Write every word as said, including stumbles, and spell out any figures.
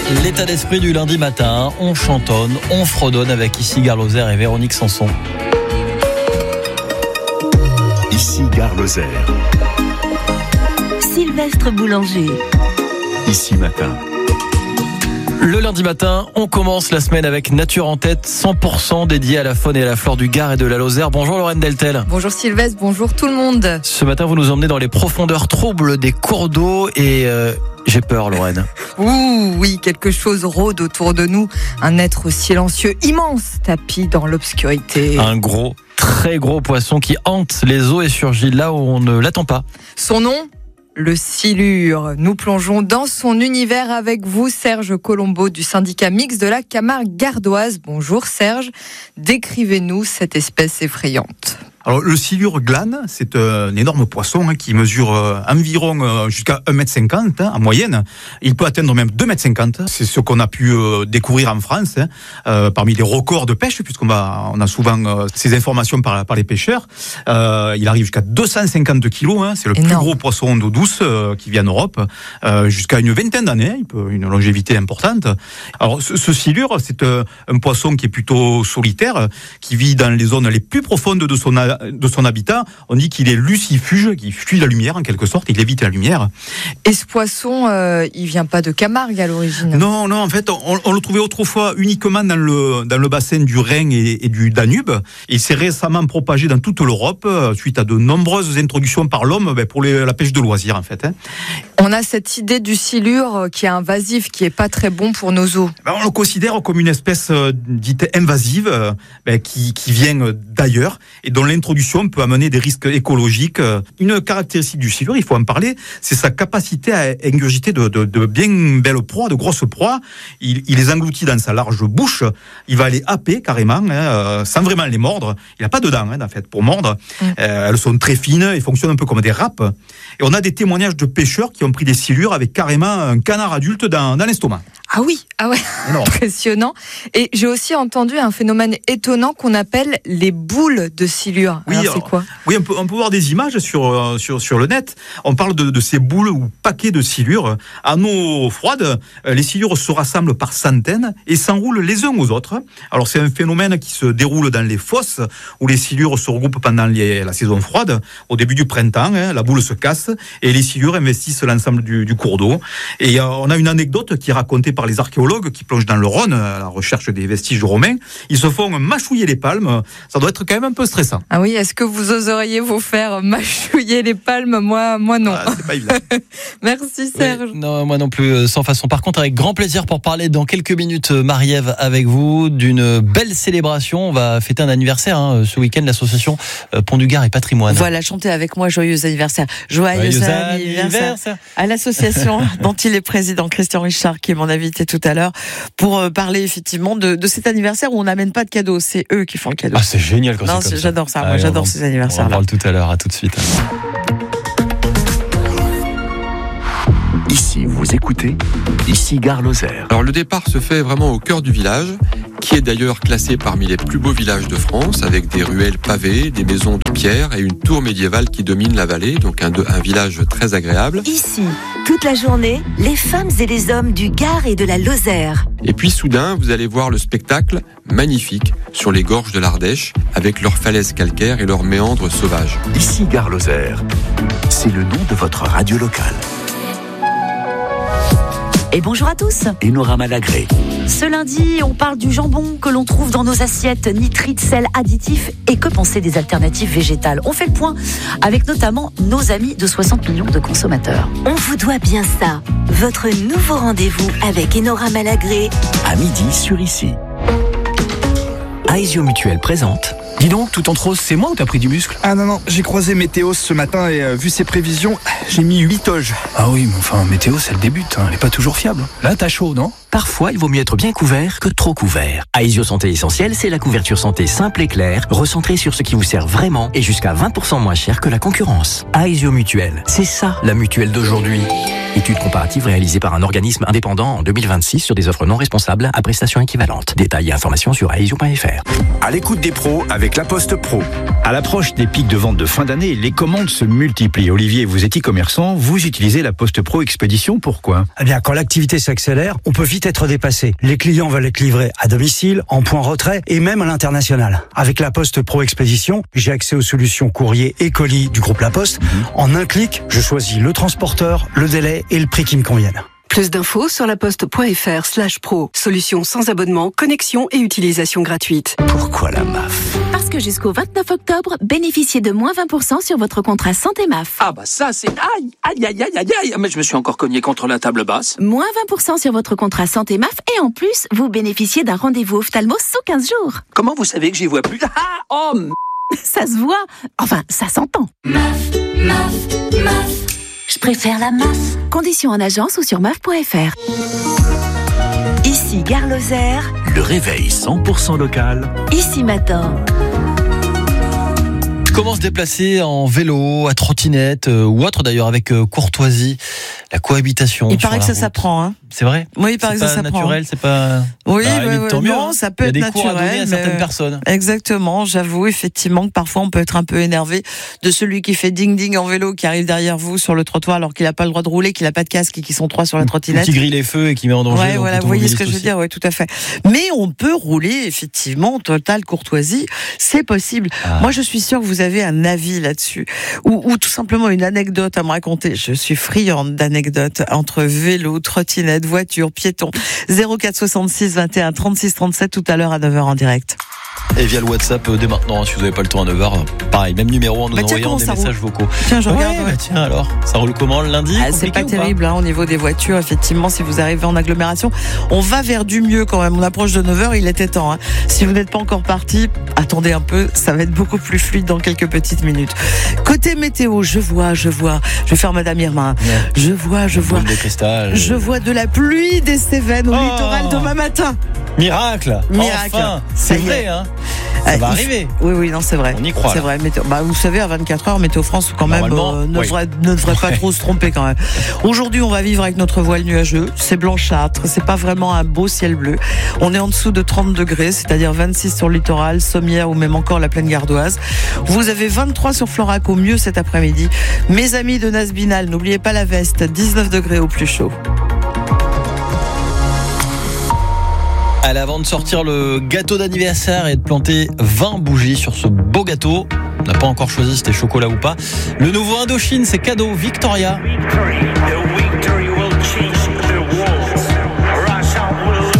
L'état d'esprit du lundi matin, on chantonne, on fredonne avec ici Gare Lozère et Véronique Sanson. Ici Gare Lozère. Sylvestre Boulanger. Ici Matin. Le lundi matin, on commence la semaine avec Nature en tête, cent pour cent dédié à la faune et à la flore du Gard et de la Lozère. Bonjour Lorraine Deltel. Bonjour Sylvestre, bonjour tout le monde. Ce matin, vous nous emmenez dans les profondeurs troubles des cours d'eau et euh, j'ai peur Lorraine. Ouh, oui, quelque chose rôde autour de nous. Un être silencieux, immense, tapis dans l'obscurité. Un gros, très gros poisson qui hante les eaux et surgit là où on ne l'attend pas. Son nom ? Le silure. Nous plongeons dans son univers avec vous, Serge Colombo du syndicat mixte de la Camargue gardoise. Bonjour Serge, décrivez-nous cette espèce effrayante. Alors, le silure glane, c'est un énorme poisson hein, qui mesure euh, environ euh, jusqu'à un mètre cinquante hein, en moyenne. Il peut atteindre même deux mètres cinquante. C'est ce qu'on a pu euh, découvrir en France, hein, euh, parmi les records de pêche, puisqu'on va, on a souvent euh, ces informations par, par les pêcheurs. Euh, il arrive jusqu'à deux cent cinquante kilos. Hein, c'est le Énorme. plus gros poisson d'eau douce euh, qui vit en Europe. Euh, jusqu'à une vingtaine d'années, il peut une longévité importante. Alors, ce, ce silure, c'est euh, un poisson qui est plutôt solitaire, qui vit dans les zones les plus profondes de son de son habitat. On dit qu'il est lucifuge, qu'il fuit la lumière en quelque sorte, il évite la lumière. Et ce poisson, euh, il vient pas de Camargue à l'origine ? Non, non, en fait, on, on le trouvait autrefois uniquement dans le, dans le bassin du Rhin et, et du Danube. Il s'est récemment propagé dans toute l'Europe, suite à de nombreuses introductions par l'homme ben, pour les, la pêche de loisirs, en fait. Hein. On a cette idée du silure qui est invasif, qui est pas très bon pour nos eaux. Ben, on le considère comme une espèce euh, dite invasive, euh, ben, qui, qui vient d'ailleurs et dont l'introduction peut amener des risques écologiques. Une caractéristique du silure, il faut en parler, c'est sa capacité à ingurgiter de, de, de bien belles proies, de grosses proies. Il, il les engloutit dans sa large bouche. Il va les happer carrément, hein, sans vraiment les mordre. Il n'a pas de dents, hein, en fait, pour mordre. Mmh. Euh, elles sont très fines et fonctionnent un peu comme des râpes. Et on a des témoignages de pêcheurs qui ont pris des silures avec carrément un canard adulte dans, dans l'estomac. Ah oui, ah ouais, impressionnant. Et j'ai aussi entendu un phénomène étonnant qu'on appelle les boules de silure. Oui, alors, c'est quoi ? Oui, on peut, on peut voir des images sur, sur, sur le net. On parle de, de ces boules ou paquets de silures. En eau froide, les silures se rassemblent par centaines et s'enroulent les uns aux autres. Alors c'est un phénomène qui se déroule dans les fosses où les silures se regroupent pendant les, la saison froide. Au début du printemps, hein, la boule se casse et les silures investissent l'ensemble du, du cours d'eau. Et euh, on a une anecdote qui est racontée par les archéologues qui plongent dans le Rhône à la recherche des vestiges romains. Ils se font mâchouiller les palmes. Ça doit être quand même un peu stressant. Ah oui, est-ce que vous oseriez vous faire mâchouiller les palmes ? Moi, moi non. Ah, c'est pas évident. Merci Serge. Oui, non, moi non plus, sans façon. Par contre, avec grand plaisir pour parler dans quelques minutes, Marie-Ève, avec vous, d'une belle célébration. On va fêter un anniversaire hein, ce week-end, l'association Pont du Gard et Patrimoine. Voilà, chantez avec moi joyeux anniversaire. Joyeux, joyeux anniversaire, anniversaire à l'association dont il est président, Christian Richard, qui est mon invité tout à l'heure, pour parler effectivement de, de cet anniversaire où on n'amène pas de cadeaux. C'est eux qui font le cadeau. Ah, c'est génial quand non, c'est comme j'adore ça. ça. Moi, Allez, j'adore on ces anniversaires. On en parle tout à l'heure. À tout de suite. Ici, vous écoutez Ici Gare Lozère. Alors le départ se fait vraiment au cœur du village, qui est d'ailleurs classé parmi les plus beaux villages de France, avec des ruelles pavées, des maisons de pierre et une tour médiévale qui domine la vallée, donc un, un village très agréable. Ici, toute la journée, les femmes et les hommes du Gard et de la Lozère. Et puis soudain, vous allez voir le spectacle magnifique sur les gorges de l'Ardèche, avec leurs falaises calcaires et leurs méandres sauvages. Ici Gare Lozère, c'est le nom de votre radio locale. Et bonjour à tous. Enora Malagré. Ce lundi, on parle du jambon que l'on trouve dans nos assiettes, nitrites, sel, additifs, et que penser des alternatives végétales. On fait le point avec notamment nos amis de soixante millions de consommateurs. On vous doit bien ça. Votre nouveau rendez-vous avec Enora Malagré. À midi sur Ici. Aesio Mutuelle présente. Dis donc, tout entre rose, c'est moi ou t'as pris du muscle ? Ah non, non, j'ai croisé Météos ce matin et euh, vu ses prévisions, j'ai mis huit oges. Ah oui, mais enfin, Météos, elle débute, hein, elle est pas toujours fiable. Là, t'as chaud, non ? Parfois, il vaut mieux être bien couvert que trop couvert. Aesio Santé Essentielle, c'est la couverture santé simple et claire, recentrée sur ce qui vous sert vraiment et jusqu'à vingt pour cent moins cher que la concurrence. Aesio Mutuelle, c'est ça la mutuelle d'aujourd'hui. Étude comparative réalisée par un organisme indépendant en deux mille vingt-six sur des offres non responsables à prestations équivalentes. Détails et informations sur aesio point f r. À l'écoute des pros avec La Poste Pro. À l'approche des pics de vente de fin d'année, les commandes se multiplient. Olivier, vous êtes e-commerçant, vous utilisez la la Poste Pro Expédition, pourquoi ? Eh bien, quand l'activité s'accélère, on peut vite être dépassé. Les clients veulent être livrés à domicile, en point retrait et même à l'international. Avec la Poste Pro Expédition, j'ai accès aux solutions courrier et colis du groupe La Poste. Mmh. En un clic, je choisis le transporteur, le délai et le prix qui me conviennent. Plus d'infos sur laposte.fr slash pro. Solution sans abonnement, connexion et utilisation gratuite. Pourquoi la M A F ? Parce que jusqu'au vingt-neuf octobre, bénéficiez de moins vingt pour cent sur votre contrat santé M A F. Ah bah ça c'est... Aïe, aïe, aïe, aïe, aïe, aïe. Mais je me suis encore cogné contre la table basse. Moins vingt pour cent sur votre contrat santé M A F et en plus, vous bénéficiez d'un rendez-vous ophtalmo sous quinze jours. Comment vous savez que j'y vois plus ? Ah, oh m... Ça se voit. Enfin, ça s'entend. M A F, M A F, M A F. Je préfère la M A F. Conditions en agence ou sur M A F point F R. Ici Gare Lozère. Le réveil cent pour cent local. Ici Matin. Comment se déplacer en vélo, à trottinette euh, ou autre d'ailleurs avec euh, courtoisie, la cohabitation. Il paraît que ça route. s'apprend, hein. C'est vrai. Oui, il paraît que ça s'apprend. C'est pas naturel, c'est pas. Oui, bah, oui, oui. Tant mieux, non, hein. ça peut être Il y a des naturel. cours à donner à certaines mais... personnes. Exactement. J'avoue effectivement que parfois on peut être un peu énervé de celui qui fait ding ding en vélo, qui arrive derrière vous sur le trottoir alors qu'il n'a pas le droit de rouler, qu'il n'a pas de casque et qu'ils sont trois sur la trottinette. Qui grille les feux et qui met en danger. Ouais, voilà. Vous voyez ce que je veux dire. Oui, tout à fait. Mais on peut rouler effectivement totale courtoisie. C'est possible. Ah. Moi, je suis sûre que vous avez un avis là-dessus, ou, ou tout simplement une anecdote à me raconter. Je suis friande d'anecdotes entre vélo, trottinette, voiture, piéton. zéro quatre soixante-six vingt et un trente-six trente-sept tout à l'heure à neuf heures en direct. Et via le WhatsApp euh, dès maintenant, si vous n'avez pas le temps à neuf heures, pareil, même numéro en nous bah envoyant des messages roule. vocaux. Tiens, je ouais, regarde. Bah tiens alors, ça roule comment le lundi ah, c'est pas terrible hein, au niveau des voitures, effectivement, si vous arrivez en agglomération. On va vers du mieux quand même. On approche de neuf heures, il était temps. Hein. Si vous n'êtes pas encore parti, attendez un peu, ça va être beaucoup plus fluide dans quelques petites minutes. Côté météo, je vois, je vois. Je vais faire Madame Irma. Yeah. Je vois, je vois. Je vois de la pluie des Cévennes au oh. littoral demain matin. Miracle. Miracle. Enfin, c'est vrai, hein. Ça euh, va arriver. Oui, oui, non, c'est vrai. On y croit. C'est vrai. Météo... Bah, vous savez, à vingt-quatre heures, Météo France, quand même, euh, ne, oui. devrait, ne devrait pas trop se tromper, quand même. Aujourd'hui, on va vivre avec notre voile nuageux. C'est blanchâtre. C'est pas vraiment un beau ciel bleu. On est en dessous de trente degrés, c'est-à-dire vingt-six sur le littoral, Sommières ou même encore la plaine gardoise. Vous avez vingt-trois sur Florac au mieux cet après-midi. Mes amis de Nasbinal, n'oubliez pas la veste. dix-neuf degrés au plus chaud. Allez, avant de sortir le gâteau d'anniversaire et de planter vingt bougies sur ce beau gâteau, on n'a pas encore choisi si c'était chocolat ou pas. Le nouveau Indochine, c'est cadeau. Victoria. Victory, the victory will change.